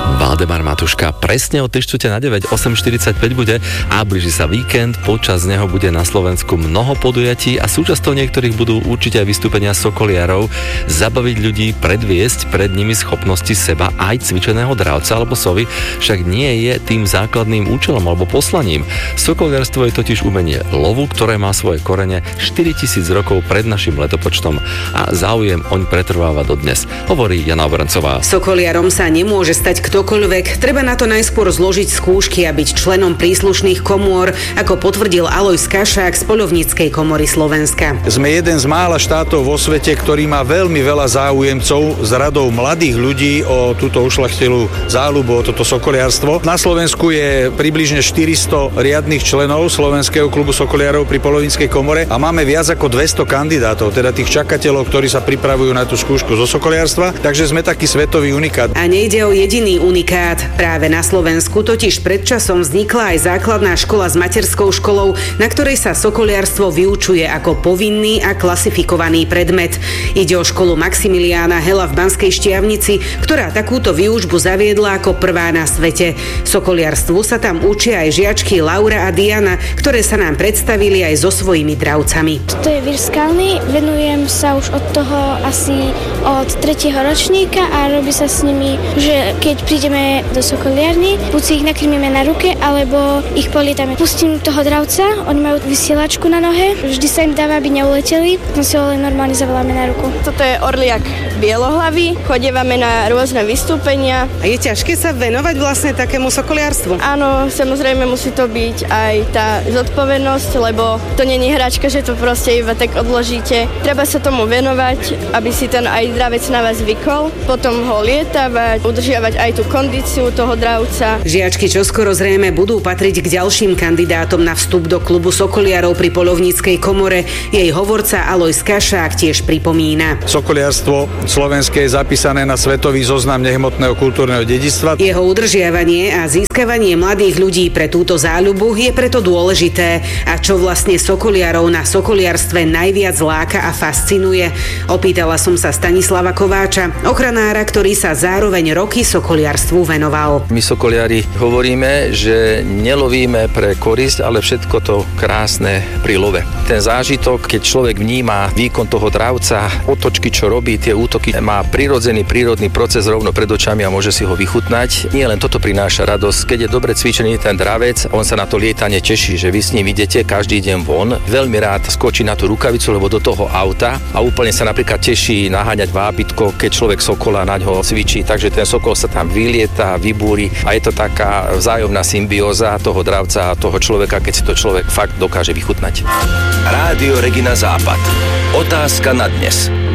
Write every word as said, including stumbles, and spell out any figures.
Valdemar Matuška, presne o tri štvrte na deväť, osem štyridsaťpäť bude a blíži sa víkend, počas neho bude na Slovensku mnoho podujatí a súčasťou niektorých budú určite aj vystúpenia sokoliarov, zabaviť ľudí, predviesť pred nimi schopnosti seba aj cvičeného dravca alebo sovy, však nie je tým základným účelom alebo poslaním. Sokoliarstvo je totiž umenie lovu, ktoré má svoje korene štyritisíc rokov pred našim letopočtom a záujem oň pretrváva dodnes, hovorí Jana Obrancová. Sokoliarom sa nemôže stať ktokoľvek, treba na to najskôr zložiť skúšky a byť členom príslušných komôr, ako potvrdil Alojz Kašák z Poľovníckej komory Slovenska. Sme jeden z mála štátov vo svete, ktorý má veľmi veľa záujemcov s radou mladých ľudí o túto ušľachtilú záľubu, o toto sokoliarstvo. Na Slovensku je približne štyristo riadnych členov Slovenského klubu sokoliarov pri Poľovníckej komore a máme viac ako dvesto kandidátov, teda tých čakateľov, ktorí sa pripravujú na tú skúšku zo sokoliarstva, takže sme taký svetový unikát. A nejde o jediný unikát. Práve na Slovensku totiž predčasom vznikla aj základná škola s materskou školou, na ktorej sa sokoliarstvo vyučuje ako povinný a klasifikovaný predmet. Ide o školu Maximiliána Hela v Banskej Štiavnici, ktorá takúto výučbu zaviedla ako prvá na svete. Sokoliarstvu sa tam učia aj žiačky Laura a Diana, ktoré sa nám predstavili aj so svojimi dravcami. To je vír skalný, venujem sa už od toho asi od tretieho ročníka a robí sa s nimi, že keď prídeme do sokoliarny, buď si ich nakrmíme na ruke, alebo ich polietame. Pustím toho dravca, oni majú vysielačku na nohe, vždy sa im dáva, aby neuleteli, potom si ho len normálne zavoláme na ruku. Toto je orliak bielohlavý, chodievame na rôzne vystúpenia. A je ťažké sa venovať vlastne takému sokoliarstvu? Áno, samozrejme musí to byť aj tá zodpovednosť, lebo to nie je hračka, že to proste iba tak odložíte. Treba sa tomu venovať, aby si ten aj dravec na vás zvykol, potom ho lietavať, udržiavať aj tú kondíciu toho dravca. Žiačky čoskoro zrejme budú patriť k ďalším kandidátom na vstup do klubu sokoliarov pri Poľovníckej komore. Jej hovorca Alojz Kašák tiež pripomína. Sokoliarstvo slovenské je zapísané na svetový zoznam nehmotného kultúrneho dedičstva. Jeho udržiavanie a získavanie mladých ľudí pre túto záľubu je preto dôležité. A čo vlastne sokoliarov na sokoliarstve najviac láka a fascinuje? Opýtala som sa Stanislava Kováča, ochranára, ktorý sa zároveň roky sokoliarstvu venoval. My sokoliari hovoríme, že nelovíme pre korisť, ale všetko to krásne pri love. Ten zážitok, keď človek vníma výkon toho dravca, otočky, čo robí, tie útoky, má prirodzený prírodný proces rovno pred očami a môže si ho vychutnať. Nie len toto prináša radosť, keď je dobre cvičený ten dravec, on sa na to lietanie teší, že vy s ním idete každý deň von. Veľmi rád skočí na tú rukavicu, lebo do toho auta a úplne sa napríklad teší naháňať vápitko, keď človek sokola naňho cvičí, takže ten sokol sa tam vylieta, vybúri a je to taká vzájomná symbióza toho dravca a toho človeka, keď si to človek fakt dokáže vychutnať. Rádio Regina Západ. Otázka na dnes.